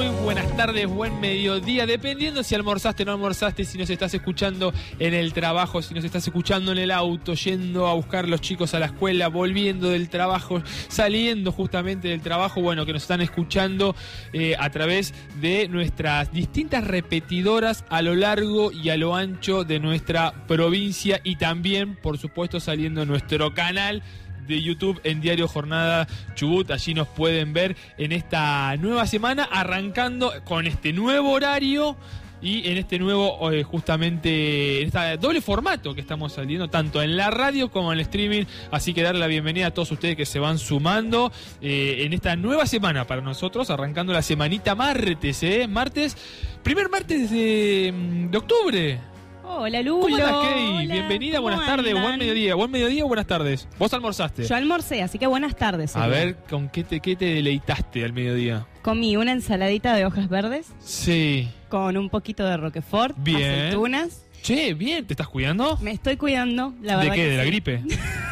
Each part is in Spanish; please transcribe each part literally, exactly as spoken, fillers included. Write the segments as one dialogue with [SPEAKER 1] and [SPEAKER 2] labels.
[SPEAKER 1] Muy buenas tardes, buen mediodía, dependiendo si almorzaste o no almorzaste, si nos estás escuchando en el trabajo, si nos estás escuchando en el auto, yendo a buscar los chicos a la escuela, volviendo del trabajo, saliendo justamente del trabajo, bueno, que nos están escuchando eh, a través de nuestras distintas repetidoras a lo largo y a lo ancho de nuestra provincia y también, por supuesto, saliendo en nuestro canal de YouTube en Diario Jornada Chubut. Allí nos pueden ver en esta nueva semana, arrancando con este nuevo horario y en este nuevo, eh, justamente, en este doble formato que estamos saliendo, tanto en la radio como en el streaming. Así que darle la bienvenida a todos ustedes que se van sumando eh, en esta nueva semana para nosotros, arrancando la semanita martes, ¿eh? Martes, primer martes de, de octubre.
[SPEAKER 2] Hola, Lulo.
[SPEAKER 1] ¿Cómo estás, Key?
[SPEAKER 2] Hola,
[SPEAKER 1] Bienvenida, buenas
[SPEAKER 2] ¿cómo
[SPEAKER 1] tardes,
[SPEAKER 2] andan?
[SPEAKER 1] buen mediodía. Buen mediodía o buenas tardes. ¿Vos almorzaste?
[SPEAKER 2] Yo almorcé, así que buenas tardes.
[SPEAKER 1] A
[SPEAKER 2] señor.
[SPEAKER 1] ver, ¿con qué te, qué te deleitaste al mediodía?
[SPEAKER 2] Comí una ensaladita de hojas verdes
[SPEAKER 1] Sí.
[SPEAKER 2] con un poquito de roquefort,
[SPEAKER 1] Bien.
[SPEAKER 2] aceitunas.
[SPEAKER 1] Che, bien, ¿te estás cuidando?
[SPEAKER 2] Me estoy cuidando, la verdad.
[SPEAKER 1] ¿De qué?
[SPEAKER 2] que
[SPEAKER 1] ¿De la
[SPEAKER 2] sí.
[SPEAKER 1] gripe?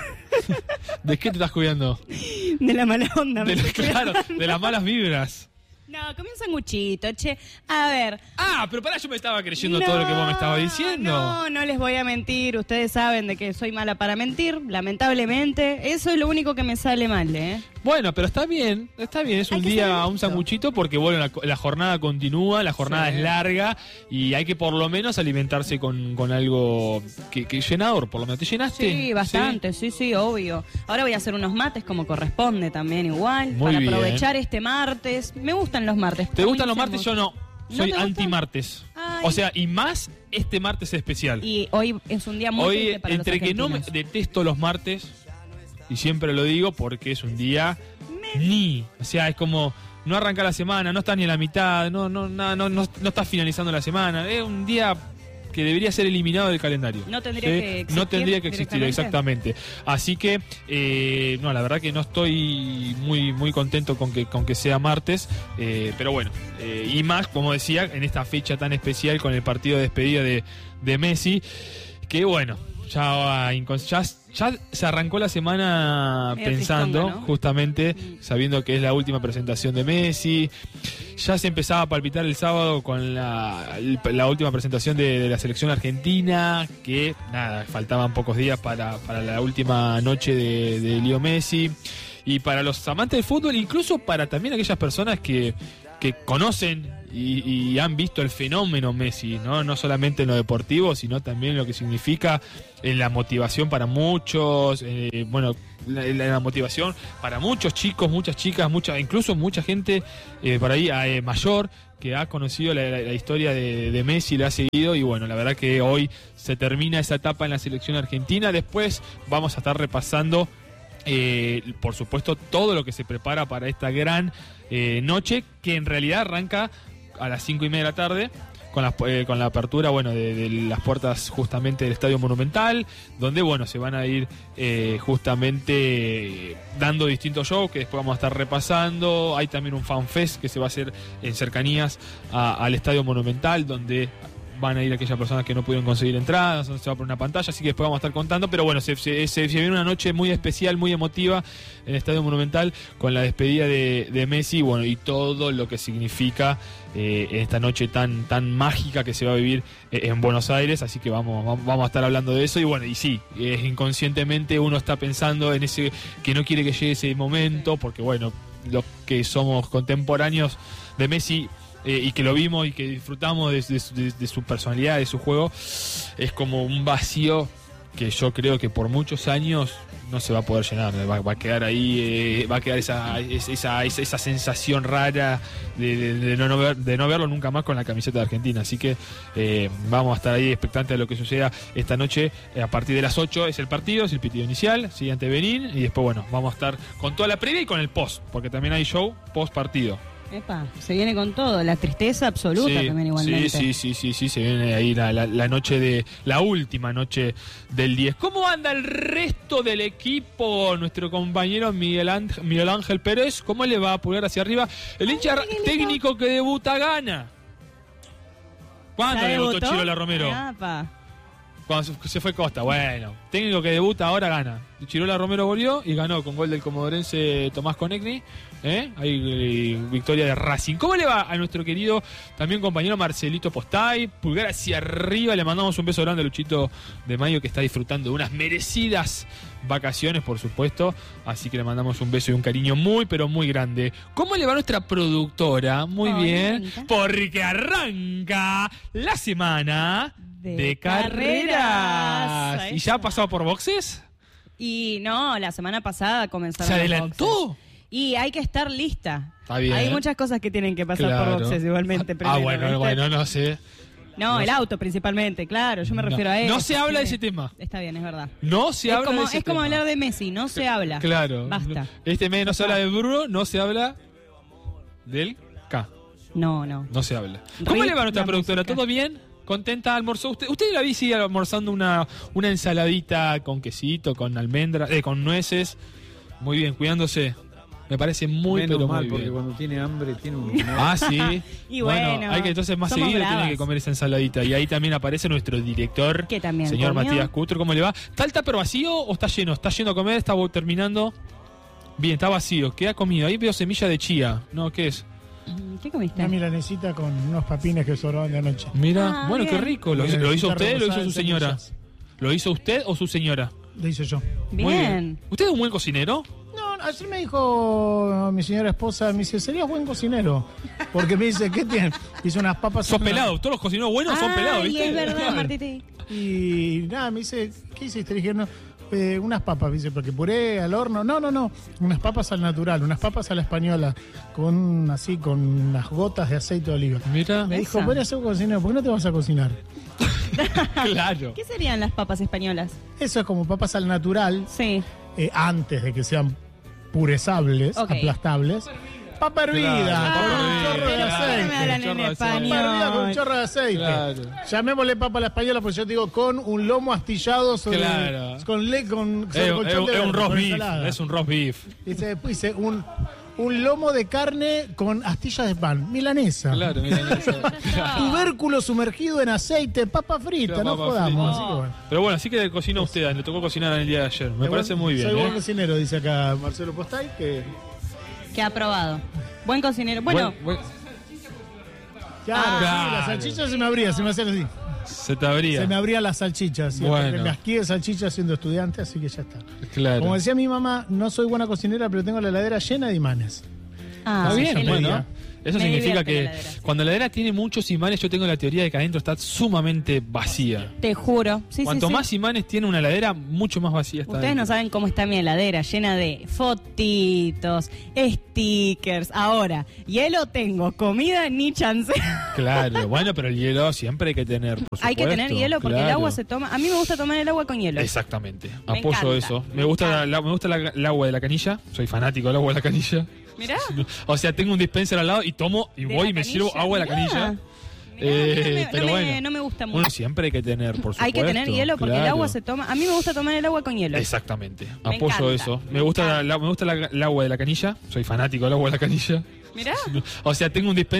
[SPEAKER 1] ¿De qué te estás cuidando?
[SPEAKER 2] De la mala onda. me
[SPEAKER 1] De la-
[SPEAKER 2] estoy
[SPEAKER 1] claro,
[SPEAKER 2] cuidando.
[SPEAKER 1] de las malas vibras.
[SPEAKER 2] No, comí un sanguchito, che. A ver.
[SPEAKER 1] Ah, pero pará, yo me estaba creyendo
[SPEAKER 2] no,
[SPEAKER 1] todo lo que vos me estabas diciendo.
[SPEAKER 2] No, no les voy a mentir. Ustedes saben de que soy mala para mentir, lamentablemente. Eso es lo único que me sale mal, ¿eh?
[SPEAKER 1] Bueno, pero está bien, está bien, es
[SPEAKER 2] Hay
[SPEAKER 1] un
[SPEAKER 2] que
[SPEAKER 1] día
[SPEAKER 2] ser
[SPEAKER 1] un
[SPEAKER 2] honesto.
[SPEAKER 1] sanguchito porque bueno, la, la jornada continúa, la jornada
[SPEAKER 2] Sí.
[SPEAKER 1] es larga y hay que por lo menos alimentarse con, con algo que, que llenador, por lo menos. ¿Te llenaste?
[SPEAKER 2] Sí, bastante, sí, sí, obvio. Ahora voy a hacer unos mates como corresponde también igual,
[SPEAKER 1] Muy
[SPEAKER 2] para
[SPEAKER 1] bien.
[SPEAKER 2] aprovechar este martes. Me gustan los martes.
[SPEAKER 1] ¿Te gustan los martes? Yo no.
[SPEAKER 2] ¿No
[SPEAKER 1] Soy
[SPEAKER 2] te gustan?
[SPEAKER 1] anti-martes.
[SPEAKER 2] Ay.
[SPEAKER 1] O sea, y más este martes especial.
[SPEAKER 2] Y hoy es un día muy
[SPEAKER 1] Hoy,
[SPEAKER 2] triste para
[SPEAKER 1] entre
[SPEAKER 2] los
[SPEAKER 1] que no me
[SPEAKER 2] argentinos.
[SPEAKER 1] detesto los martes, y siempre lo digo porque es un día ni. O sea, es como no arranca la semana, no está ni a la mitad, no, no, no, no, no, no está finalizando la semana. Es un día que debería ser eliminado del calendario.
[SPEAKER 2] No tendría
[SPEAKER 1] ¿sí?
[SPEAKER 2] que existir
[SPEAKER 1] No tendría que existir,
[SPEAKER 2] directamente.
[SPEAKER 1] exactamente. Así que, eh, no, la verdad que no estoy muy, muy contento con que, con que sea martes, eh, pero bueno, eh, y más, como decía, en esta fecha tan especial con el partido de despedida de, de Messi, que bueno, ya, va incons- ya, ya se arrancó la semana
[SPEAKER 2] Medio
[SPEAKER 1] pensando,
[SPEAKER 2] tristonga, ¿no?
[SPEAKER 1] justamente,
[SPEAKER 2] Mm.
[SPEAKER 1] sabiendo que es la última presentación de Messi. Ya se empezaba a palpitar el sábado con la, la última presentación de, de la selección argentina, que nada, faltaban pocos días para, para la última noche de, de Leo Messi. Y para los amantes del fútbol, incluso para también aquellas personas que, que conocen y, y han visto el fenómeno Messi, ¿no? No solamente en lo deportivo, sino también en lo que significa en la motivación para muchos, eh, bueno, la, la- la motivación para muchos chicos, muchas chicas, mucha, incluso mucha gente eh, por ahí eh, mayor que ha conocido la, la- la historia de, de Messi, la ha seguido y bueno, la verdad que hoy se termina esa etapa en la selección argentina. Después vamos a estar repasando Eh, por supuesto todo lo que se prepara para esta gran eh, noche que en realidad arranca a las cinco y media de la tarde con la, eh, con la apertura bueno de, de las puertas justamente del Estadio Monumental, donde bueno se van a ir eh, justamente eh, dando distintos shows que después vamos a estar repasando. Hay también un fan fest que se va a hacer en cercanías a- al Estadio Monumental, donde van a ir aquellas personas que no pudieron conseguir entradas, donde se va a poner una pantalla, así que después vamos a estar contando, pero bueno, se, se, se- se viene una noche muy especial, muy emotiva en el Estadio Monumental con la despedida de, de Messi, bueno, y todo lo que significa eh, esta noche tan, tan mágica que se va a vivir eh, en Buenos Aires, así que vamos, vamos, vamos a estar hablando de eso, y bueno, y sí, eh, inconscientemente uno está pensando en ese, que no quiere que llegue ese momento, porque bueno, los que somos contemporáneos de Messi, Eh, y que lo vimos y que disfrutamos de, de- de- de su personalidad, de su juego, es como un vacío que yo creo que por muchos años no se va a poder llenar, va, va a quedar ahí, eh, va a quedar esa, esa, esa, esa sensación rara de, de- de no, no ver- de no verlo nunca más con la camiseta de Argentina, así que eh, vamos a estar ahí expectantes de lo que suceda esta noche. Eh, a partir de las ocho es el partido, es el pitido inicial, sigue ante Benín y después bueno, vamos a estar con toda la previa y con el post, porque también hay show post partido.
[SPEAKER 2] Epa, se viene con todo, la tristeza absoluta
[SPEAKER 1] Sí,
[SPEAKER 2] también igualmente.
[SPEAKER 1] Sí, sí, sí, sí, sí, se viene ahí la, la, la noche de, la última noche del diez. ¿Cómo anda el resto del equipo? Nuestro compañero Miguel Ángel, Miguel Ángel Pérez, ¿cómo le va a pulgar hacia arriba? El hincha
[SPEAKER 2] Miguelito.
[SPEAKER 1] técnico que debuta gana. ¿Cuándo
[SPEAKER 2] ¿Ya
[SPEAKER 1] debutó
[SPEAKER 2] debutó?
[SPEAKER 1] Chirola Romero?
[SPEAKER 2] Apa.
[SPEAKER 1] Cuando se, se fue Costa, bueno. Técnico que debuta ahora gana. Chirola Romero volvió y ganó con gol del comodorense Tomás Conegni. ¿Eh? Hay eh, victoria de Racing. ¿Cómo le va a nuestro querido también compañero Marcelito Postay? Pulgar hacia arriba, le mandamos un beso grande a Luchito de Mayo, que está disfrutando de unas merecidas vacaciones, por supuesto. Así que le mandamos un beso y un cariño muy, pero muy grande. ¿Cómo le va a nuestra productora? Muy
[SPEAKER 2] Hola,
[SPEAKER 1] bien.
[SPEAKER 2] Anita.
[SPEAKER 1] Porque arranca la semana de,
[SPEAKER 2] De
[SPEAKER 1] carreras.
[SPEAKER 2] carreras. Ahí
[SPEAKER 1] ¿Y ya ha
[SPEAKER 2] está.
[SPEAKER 1] pasado por boxes?
[SPEAKER 2] Y no, la semana pasada comenzaron
[SPEAKER 1] ¿Se
[SPEAKER 2] los
[SPEAKER 1] adelantó?
[SPEAKER 2] boxes. Y hay que estar lista.
[SPEAKER 1] Está bien.
[SPEAKER 2] Hay muchas cosas que tienen que pasar
[SPEAKER 1] Claro.
[SPEAKER 2] por boxes igualmente.
[SPEAKER 1] Ah,
[SPEAKER 2] primero,
[SPEAKER 1] bueno,
[SPEAKER 2] ¿viste?
[SPEAKER 1] bueno, no sé.
[SPEAKER 2] No,
[SPEAKER 1] no
[SPEAKER 2] el
[SPEAKER 1] sé.
[SPEAKER 2] auto principalmente, claro. Yo me
[SPEAKER 1] No.
[SPEAKER 2] refiero a eso.
[SPEAKER 1] No se habla de
[SPEAKER 2] Sí.
[SPEAKER 1] ese tema.
[SPEAKER 2] Está bien, es verdad.
[SPEAKER 1] No se
[SPEAKER 2] es
[SPEAKER 1] habla
[SPEAKER 2] como,
[SPEAKER 1] de ese
[SPEAKER 2] es como
[SPEAKER 1] tema.
[SPEAKER 2] hablar de Messi, no se habla.
[SPEAKER 1] Claro.
[SPEAKER 2] Basta.
[SPEAKER 1] Este mes no se habla de Bruno, no se habla del K.
[SPEAKER 2] No, no.
[SPEAKER 1] No se habla. ¿Cómo
[SPEAKER 2] Rip
[SPEAKER 1] le va a nuestra
[SPEAKER 2] la
[SPEAKER 1] productora?
[SPEAKER 2] música.
[SPEAKER 1] ¿Todo bien? ¿Contenta? ¿Almorzó? ¿Usted, usted la vi sigue almorzando una, una ensaladita con quesito, con almendras, eh, con nueces? Muy bien, cuidándose. Me parece muy,
[SPEAKER 3] Menos
[SPEAKER 1] pero
[SPEAKER 3] mal,
[SPEAKER 1] muy
[SPEAKER 3] porque
[SPEAKER 1] bien.
[SPEAKER 3] cuando tiene hambre tiene un humor.
[SPEAKER 1] Ah, sí.
[SPEAKER 2] Y bueno,
[SPEAKER 1] hay que entonces más
[SPEAKER 2] somos
[SPEAKER 1] seguido tiene
[SPEAKER 2] bravas.
[SPEAKER 1] que comer esa ensaladita. Y ahí también aparece nuestro director,
[SPEAKER 2] Que también
[SPEAKER 1] señor
[SPEAKER 2] comió.
[SPEAKER 1] Matías Cutro. ¿Cómo le va? ¿Está el tupper vacío o está lleno? ¿Está yendo a comer? ¿Está terminando? Bien, está vacío. ¿Qué ha comido? Ahí veo semilla de chía. No, ¿qué es?
[SPEAKER 2] ¿Qué comiste?
[SPEAKER 4] Una milanesita con unos papines que sobraban de anoche.
[SPEAKER 1] Mira,
[SPEAKER 2] Ah,
[SPEAKER 1] bueno,
[SPEAKER 2] bien.
[SPEAKER 1] qué rico. ¿Lo,
[SPEAKER 4] Milanesita
[SPEAKER 1] lo hizo usted o lo hizo
[SPEAKER 4] rebozada
[SPEAKER 1] su
[SPEAKER 4] en
[SPEAKER 1] señora?
[SPEAKER 4] semillas.
[SPEAKER 1] ¿Lo hizo usted o su señora?
[SPEAKER 4] Lo hice yo.
[SPEAKER 1] Muy
[SPEAKER 2] Bien.
[SPEAKER 1] ¿Usted es un buen cocinero?
[SPEAKER 4] No, ayer me dijo mi señora esposa, me dice, serías buen cocinero. Porque me dice, ¿qué tiene? Hice unas papas.
[SPEAKER 1] Sos
[SPEAKER 4] una-
[SPEAKER 1] pelado. Todos los cocineros buenos son
[SPEAKER 2] Ay,
[SPEAKER 1] pelados, ¿viste?
[SPEAKER 2] es verdad,
[SPEAKER 1] Claro.
[SPEAKER 2] Martiti.
[SPEAKER 4] Y nada, me dice, ¿qué hiciste? Le dije, no, eh, unas papas, me dice, porque puré al horno. No, no, no, unas papas al natural, unas papas a la española, con así, con unas gotas de aceite de oliva.
[SPEAKER 1] Mira,
[SPEAKER 4] Me dijo,
[SPEAKER 2] Esa.
[SPEAKER 4] podrías ser un cocinero, ¿por qué no te vas a cocinar?
[SPEAKER 1] claro.
[SPEAKER 2] ¿Qué serían las papas españolas?
[SPEAKER 4] Eso es como papas al natural,
[SPEAKER 2] Sí.
[SPEAKER 4] eh, antes de que sean purezables,
[SPEAKER 2] Ok.
[SPEAKER 4] aplastables. Papa hervida,
[SPEAKER 1] Claro,
[SPEAKER 4] con
[SPEAKER 1] papa
[SPEAKER 4] un
[SPEAKER 1] hervida,
[SPEAKER 4] chorro de
[SPEAKER 1] claro.
[SPEAKER 4] aceite.
[SPEAKER 2] Me hablan
[SPEAKER 1] chorro
[SPEAKER 2] en
[SPEAKER 1] de aceite.
[SPEAKER 2] español.
[SPEAKER 4] Papa hervida con un chorro de aceite.
[SPEAKER 1] Claro.
[SPEAKER 4] Llamémosle papa a la española, porque yo te digo, con un lomo astillado sobre.
[SPEAKER 1] Claro.
[SPEAKER 4] Con le, con, sobre
[SPEAKER 1] Es,
[SPEAKER 4] colchón
[SPEAKER 1] es-
[SPEAKER 4] de
[SPEAKER 1] es un
[SPEAKER 4] verde,
[SPEAKER 1] roast
[SPEAKER 4] con
[SPEAKER 1] beef.
[SPEAKER 4] ensalada.
[SPEAKER 1] Es un roast beef.
[SPEAKER 4] Dice, dice, un, un lomo de carne con astillas de pan, milanesa.
[SPEAKER 1] Claro, mira.
[SPEAKER 4] Tubérculo sumergido en aceite, papa frita,
[SPEAKER 1] Claro,
[SPEAKER 4] no
[SPEAKER 1] papa
[SPEAKER 4] jodamos.
[SPEAKER 1] frita.
[SPEAKER 4] Así que bueno.
[SPEAKER 1] Pero bueno, así que cocinó usted, le tocó cocinar en el día de ayer. Me
[SPEAKER 4] Soy
[SPEAKER 1] parece
[SPEAKER 4] buen-
[SPEAKER 1] muy bien.
[SPEAKER 4] Soy buen
[SPEAKER 1] ¿eh?
[SPEAKER 4] cocinero, dice acá Marcelo Postay, que
[SPEAKER 2] Que ha aprobado. Buen cocinero. Bueno,
[SPEAKER 1] Buen- buen-
[SPEAKER 4] claro,
[SPEAKER 2] Ah.
[SPEAKER 4] sí,
[SPEAKER 1] Claro.
[SPEAKER 4] la salchicha se me abría, se me hacía así.
[SPEAKER 1] se te abría.
[SPEAKER 4] Se me abrían las salchichas. Y
[SPEAKER 1] Bueno.
[SPEAKER 4] me asqué de salchichas siendo estudiante, así que ya está.
[SPEAKER 1] Claro.
[SPEAKER 4] Como decía mi mamá, no soy buena cocinera, pero tengo la heladera llena de imanes.
[SPEAKER 2] ah,
[SPEAKER 1] Está
[SPEAKER 2] sí,
[SPEAKER 1] bien,
[SPEAKER 2] qué
[SPEAKER 1] bueno.
[SPEAKER 2] lindo.
[SPEAKER 1] Eso
[SPEAKER 2] Me
[SPEAKER 1] significa
[SPEAKER 2] divierte
[SPEAKER 1] que
[SPEAKER 2] la heladera.
[SPEAKER 1] cuando la heladera tiene muchos imanes, yo tengo la teoría de que adentro está sumamente vacía.
[SPEAKER 2] Te juro. Sí,
[SPEAKER 1] Cuanto
[SPEAKER 2] sí, sí.
[SPEAKER 1] más imanes tiene una heladera, mucho más vacía está.
[SPEAKER 2] Ustedes no
[SPEAKER 1] adentro.
[SPEAKER 2] saben cómo está mi heladera, llena de fotitos, stickers. Ahora, hielo tengo, comida ni chance.
[SPEAKER 1] Claro, bueno, pero el hielo siempre hay que tener, por
[SPEAKER 2] Hay que tener
[SPEAKER 1] supuesto,
[SPEAKER 2] hielo porque el
[SPEAKER 1] claro.
[SPEAKER 2] agua se toma. A mí me gusta tomar el agua con hielo.
[SPEAKER 1] Exactamente.
[SPEAKER 2] Me
[SPEAKER 1] Apoyo
[SPEAKER 2] encanta,
[SPEAKER 1] eso. Me,
[SPEAKER 2] me
[SPEAKER 1] gusta,
[SPEAKER 2] encanta.
[SPEAKER 1] la, me gusta la- el agua de la canilla. Soy fanático del agua de la canilla.
[SPEAKER 2] Mirá.
[SPEAKER 1] O sea, tengo un dispenser al lado y tomo y
[SPEAKER 2] de
[SPEAKER 1] voy
[SPEAKER 2] la
[SPEAKER 1] y me
[SPEAKER 2] canilla,
[SPEAKER 1] sirvo agua de la
[SPEAKER 2] mirá.
[SPEAKER 1] canilla.
[SPEAKER 2] Mirá,
[SPEAKER 1] Eh,
[SPEAKER 2] a mí no me-
[SPEAKER 1] pero
[SPEAKER 2] no, me,
[SPEAKER 1] bueno.
[SPEAKER 2] no me gusta mucho.
[SPEAKER 1] Uno siempre hay que tener, por supuesto.
[SPEAKER 2] Hay que tener hielo porque el
[SPEAKER 1] claro.
[SPEAKER 2] agua se toma. A mí me gusta tomar el agua con hielo.
[SPEAKER 1] Exactamente.
[SPEAKER 2] Me
[SPEAKER 1] Apoyo
[SPEAKER 2] encanta,
[SPEAKER 1] eso. Me
[SPEAKER 2] me
[SPEAKER 1] gusta,
[SPEAKER 2] encanta.
[SPEAKER 1] la, me gusta la- el agua de la canilla. Soy fanático del agua de la canilla.
[SPEAKER 2] Mirá.
[SPEAKER 1] O sea, tengo un dispenser